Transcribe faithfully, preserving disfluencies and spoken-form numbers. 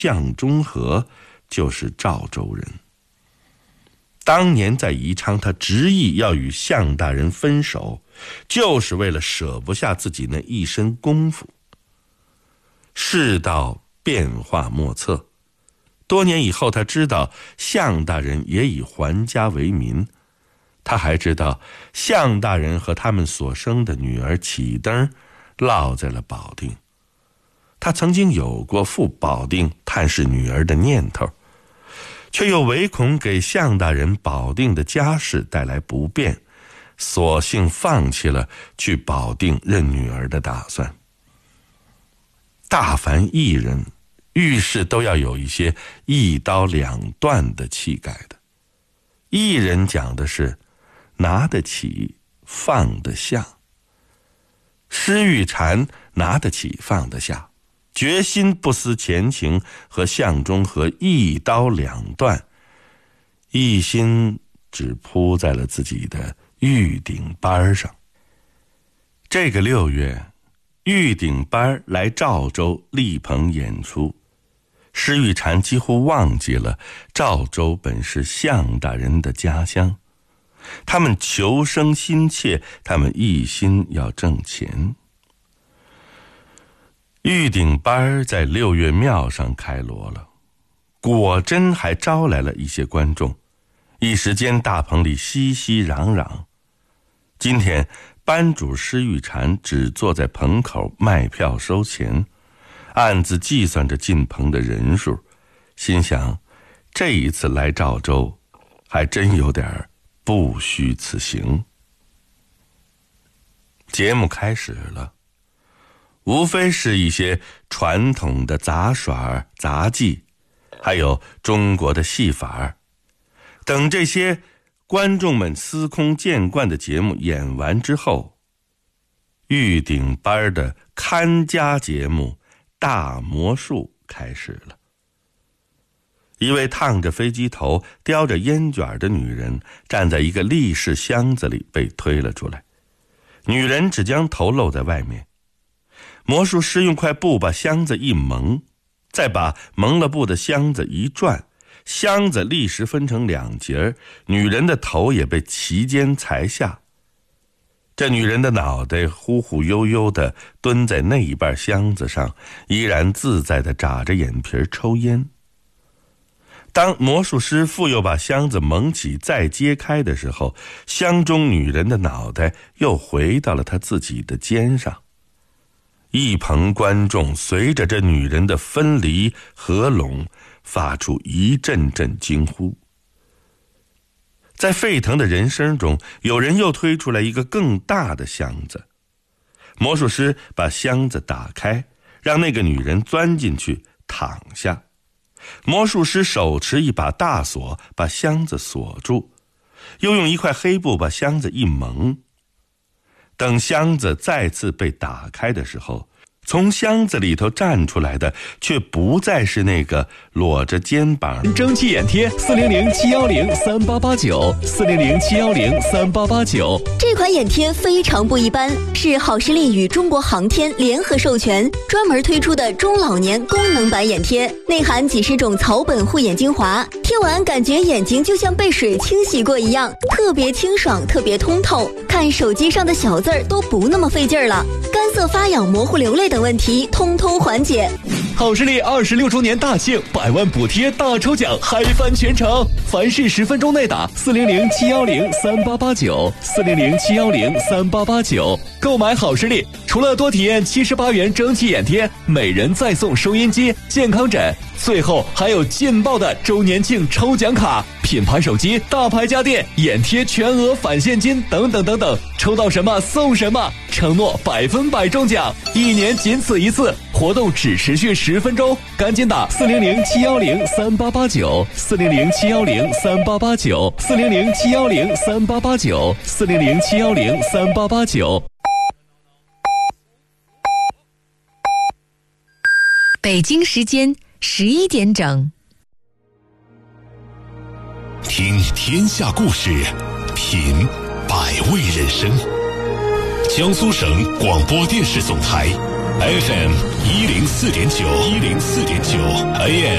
向中和就是赵州人。当年在宜昌，他执意要与向大人分手，就是为了舍不下自己那一身功夫。世道变化莫测，多年以后，他知道向大人也以还家为民，他还知道向大人和他们所生的女儿启登落在了保定。他曾经有过赴保定探视女儿的念头，却又唯恐给向大人保定的家事带来不便，索性放弃了去保定认女儿的打算。大凡艺人遇事都要有一些一刀两断的气概的。艺人讲的是拿得起放得下，施玉婵拿得起放得下，决心不思前情，和向中和一刀两断，一心只扑在了自己的玉顶班上。这个六月，玉顶班来赵州力捧演出，施玉婵几乎忘记了赵州本是向大人的家乡，他们求生心切，他们一心要挣钱。玉顶班在六月庙上开锣了，果真还招来了一些观众，一时间大棚里熙熙攘攘。今天班主施玉婵只坐在棚口卖票收钱，暗自计算着进棚的人数，心想这一次来赵州还真有点不虚此行。节目开始了，无非是一些传统的杂耍杂技，还有中国的戏法。等这些观众们司空见惯的节目演完之后，玉顶班的看家节目大魔术开始了。一位烫着飞机头叼着烟卷的女人站在一个立式箱子里被推了出来，女人只将头露在外面。魔术师用块布把箱子一蒙，再把蒙了布的箱子一转，箱子立时分成两截，女人的头也被齐肩裁下。这女人的脑袋忽忽悠悠地蹲在那一半箱子上，依然自在地眨着眼皮抽烟。当魔术师傅又把箱子蒙起再揭开的时候，箱中女人的脑袋又回到了她自己的肩上。一棚观众随着这女人的分离合拢发出一阵阵惊呼。在沸腾的人声中，有人又推出来一个更大的箱子。魔术师把箱子打开，让那个女人钻进去躺下。魔术师手持一把大锁把箱子锁住，又用一块黑布把箱子一蒙。等箱子再次被打开的时候，从箱子里头站出来的却不再是那个裸着肩膀。 蒸汽眼贴四零零七幺零三八八九四零零七幺零三八八九。 这款眼贴非常不一般，是好视力与中国航天联合授权，专门推出的中老年功能版眼贴，内含几十种草本护眼精华，贴完感觉眼睛就像被水清洗过一样，特别清爽，特别通透，看手机上的小字儿都不那么费劲儿了，干涩发痒、模糊流泪等问题通通缓解。 好视力二十六周年大庆，百万补贴大抽奖，嗨翻全城！凡是十分钟内打四零零七幺零三八八九四零零七幺零三八八九，购买好视力，除了多体验七十八元蒸汽眼贴，每人再送收音机、健康枕，最后还有劲爆的周年庆抽奖卡，品牌手机、大牌家电、眼贴全额返现金等等等等，抽到什么送什么，承诺百分百中奖，一年仅此一次，活动只持续十分钟，赶紧打四零零七幺零三八八九四零零七幺零三八八九四零零七幺零三八八九四零零七幺零三八八九。 北京时间十一点整。 听天下故事，品百味人生。江苏省广播电视总台 F M 一零四点九一零四点九 A M